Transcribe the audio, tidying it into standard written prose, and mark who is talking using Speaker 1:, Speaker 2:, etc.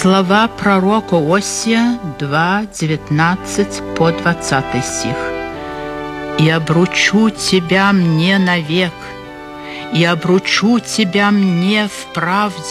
Speaker 1: Слова пророка Осия 2, 19 по 20 стих. «И обручу тебя мне навек, и обручу тебя мне в правде,